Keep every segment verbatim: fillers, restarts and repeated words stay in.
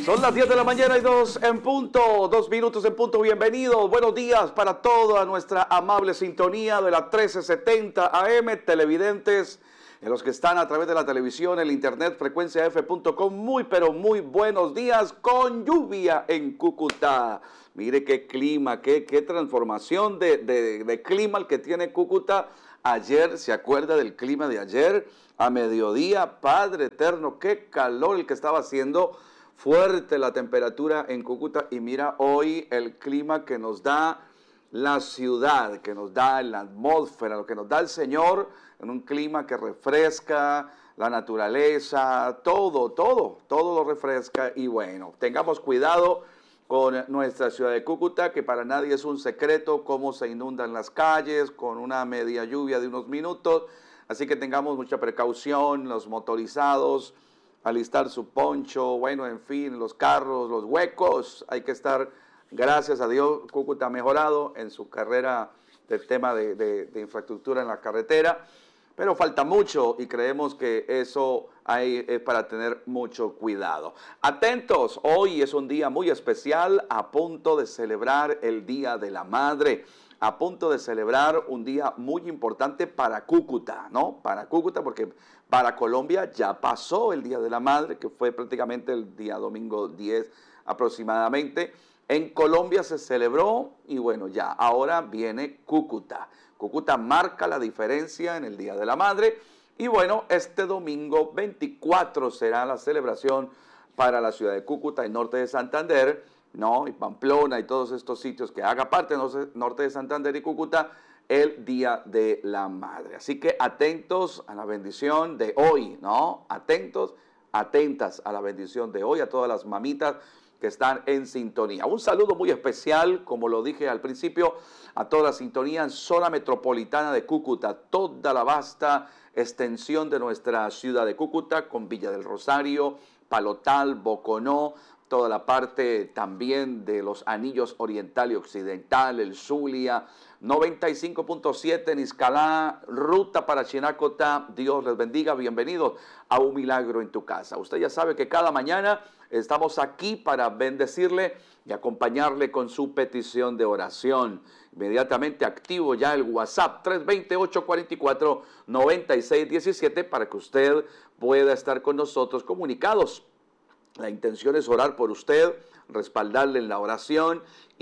Son las diez de la mañana y dos en punto, dos minutos en punto. Bienvenidos, buenos días para toda nuestra amable sintonía de la trece setenta A M, televidentes, en los que están a través de la televisión, el internet, frecuencia f punto com. Muy, pero muy buenos días con lluvia en Cúcuta. Mire qué clima, qué, qué transformación de, de, de clima el que tiene Cúcuta. Ayer, ¿se acuerda del clima de ayer? A mediodía, Padre eterno, qué calor el que estaba haciendo. Fuerte la temperatura en Cúcuta y mira hoy el clima que nos da la ciudad, que nos da la atmósfera, lo que nos da el Señor, en un clima que refresca la naturaleza, todo, todo, todo lo refresca. Y bueno, tengamos cuidado con nuestra ciudad de Cúcuta, que para nadie es un secreto cómo se inundan las calles con una media lluvia de unos minutos, así que tengamos mucha precaución, los motorizados, alistar su poncho, bueno, en fin, los carros, los huecos, hay que estar, gracias a Dios, Cúcuta ha mejorado en su carrera del tema de, de, de infraestructura en la carretera, pero falta mucho y creemos que eso hay, es para tener mucho cuidado. Atentos, hoy es un día muy especial, a punto de celebrar el Día de la Madre, a punto de celebrar un día muy importante para Cúcuta, ¿no? Para Cúcuta, porque para Colombia ya pasó el Día de la Madre, que fue prácticamente el día domingo diez aproximadamente. En Colombia se celebró y bueno, ya ahora viene Cúcuta. Cúcuta marca la diferencia en el Día de la Madre y bueno, este domingo veinticuatro será la celebración para la ciudad de Cúcuta, el norte de Santander, ¿no? Y Pamplona y todos estos sitios que haga parte del norte de Santander y Cúcuta, el Día de la Madre. Así que atentos a la bendición de hoy, ¿no? Atentos, atentas a la bendición de hoy, a todas las mamitas que están en sintonía. Un saludo muy especial, como lo dije al principio, a toda la sintonía en zona metropolitana de Cúcuta, toda la vasta extensión de nuestra ciudad de Cúcuta, con Villa del Rosario, Palotal, Boconó, toda la parte también de los anillos oriental y occidental, el Zulia, noventa y cinco punto siete en Iscalá, ruta para Chinacota. Dios les bendiga, bienvenidos a Un Milagro en tu Casa. Usted ya sabe que cada mañana estamos aquí para bendecirle y acompañarle con su petición de oración. Inmediatamente activo ya el WhatsApp tres dos cero, ocho cuatro cuatro, nueve seis uno siete para que usted pueda estar con nosotros comunicados. La intención es orar por usted, respaldarle en la oración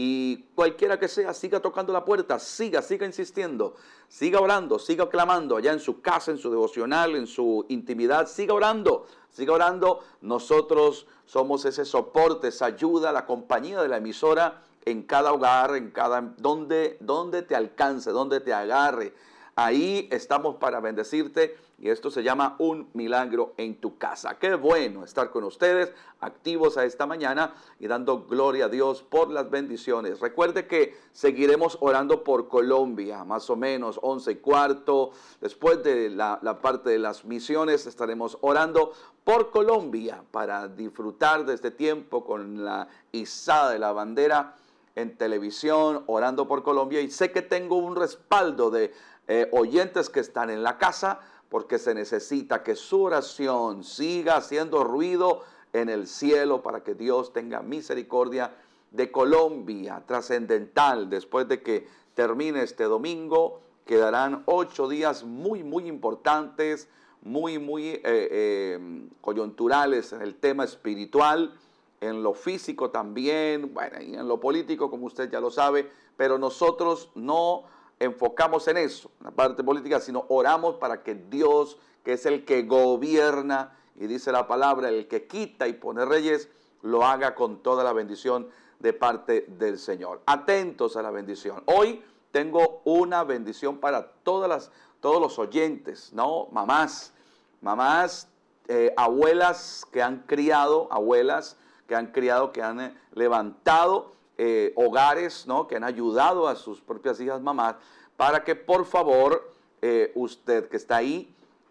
y cualquiera que sea, siga tocando la puerta, siga, siga insistiendo, siga orando, siga clamando allá en su casa, en su devocional, en su intimidad, siga orando, siga orando. Nosotros somos ese soporte, esa ayuda, la compañía de la emisora en cada hogar, en cada, donde, donde te alcance, donde te agarre. Ahí estamos para bendecirte y esto se llama Un Milagro en tu Casa. Qué bueno estar con ustedes, activos a esta mañana y dando gloria a Dios por las bendiciones. Recuerde que seguiremos orando por Colombia, más o menos once y cuarto. Después de la, la parte de las misiones estaremos orando por Colombia para disfrutar de este tiempo con la izada de la bandera en televisión, orando por Colombia. Y sé que tengo un respaldo de Eh, oyentes que están en la casa, porque se necesita que su oración siga haciendo ruido en el cielo para que Dios tenga misericordia de Colombia, trascendental. Después de que termine este domingo, quedarán ocho días muy, muy importantes, muy, muy eh, eh, coyunturales en el tema espiritual, en lo físico también, bueno, y en lo político, como usted ya lo sabe, pero nosotros no enfocamos en eso, en la parte política, sino oramos para que Dios, que es el que gobierna, y dice la palabra, el que quita y pone reyes, lo haga con toda la bendición de parte del Señor. Atentos a la bendición. Hoy tengo una bendición para todas las, todos los oyentes, ¿no? Mamás, mamás, eh, abuelas que han criado, abuelas que han criado, que han eh, levantado Eh, hogares, ¿no? Que han ayudado a sus propias hijas mamás, para que por favor eh, usted que está ahí,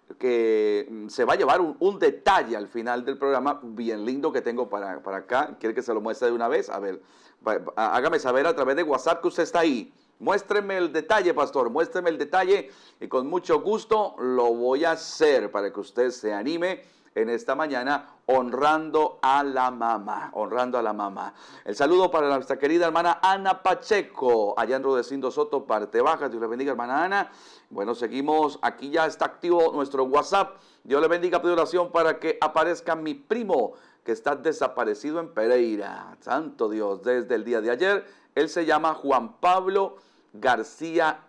que mm, se va a llevar un, un detalle al final del programa bien lindo que tengo para, para acá. ¿Quiere que se lo muestre de una vez? A ver, va, va, hágame saber a través de WhatsApp que usted está ahí. Muéstreme el detalle, pastor, muéstreme el detalle y con mucho gusto lo voy a hacer para que usted se anime en esta mañana, honrando a la mamá, honrando a la mamá. El saludo para nuestra querida hermana Ana Pacheco, allá en Rudecindo Soto, parte baja. Dios le bendiga, hermana Ana. Bueno, seguimos, aquí ya está activo nuestro WhatsApp. Dios le bendiga, pido oración para que aparezca mi primo, que está desaparecido en Pereira. Santo Dios, desde el día de ayer. Él se llama Juan Pablo García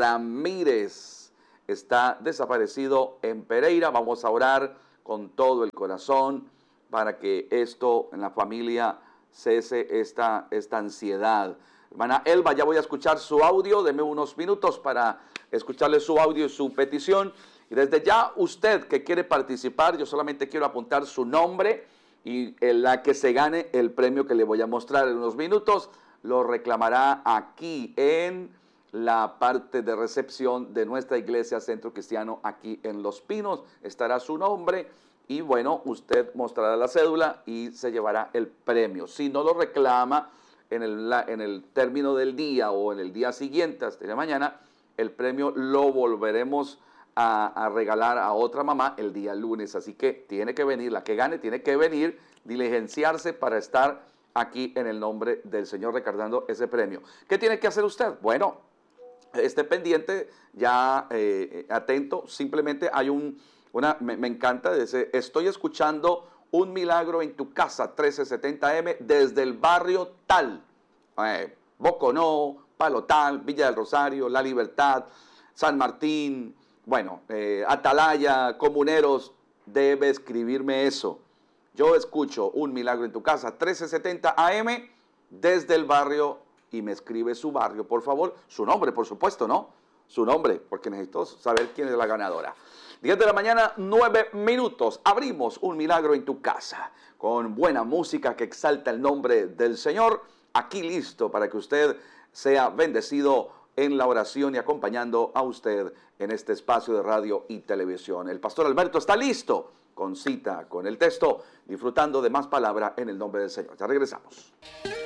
Ramírez. Está desaparecido en Pereira. Vamos a orar con todo el corazón para que esto en la familia cese esta, esta ansiedad. Hermana Elba, ya voy a escuchar su audio. Deme unos minutos para escucharle su audio y su petición. Y desde ya, usted que quiere participar, yo solamente quiero apuntar su nombre y en la que se gane el premio que le voy a mostrar en unos minutos, lo reclamará aquí en la parte de recepción de nuestra iglesia Centro Cristiano aquí en Los Pinos. Estará su nombre y bueno, usted mostrará la cédula y se llevará el premio. Si no lo reclama en el, la, en el término del día o en el día siguiente, hasta la mañana, el premio lo volveremos a, a regalar a otra mamá el día lunes. Así que tiene que venir, la que gane tiene que venir, diligenciarse para estar aquí en el nombre del Señor recargando ese premio. ¿Qué tiene que hacer usted? Bueno, esté pendiente, ya eh, atento, simplemente hay un, una, me, me encanta, dice, estoy escuchando Un Milagro en tu Casa, trece setenta eme, desde el barrio tal, eh, Boconó, Palo Tal, Villa del Rosario, La Libertad, San Martín, bueno, eh, Atalaya, Comuneros, debe escribirme eso. Yo escucho Un Milagro en tu Casa, trece setenta a eme, desde el barrio, y me escribe su barrio, por favor, su nombre, por supuesto, ¿no? Su nombre, porque necesito saber quién es la ganadora. diez de la mañana, nueve minutos, abrimos Un Milagro en tu Casa, con buena música que exalta el nombre del Señor, aquí listo para que usted sea bendecido en la oración y acompañando a usted en este espacio de radio y televisión. El pastor Alberto está listo, con cita, con el texto, disfrutando de más palabra en el nombre del Señor. Ya regresamos.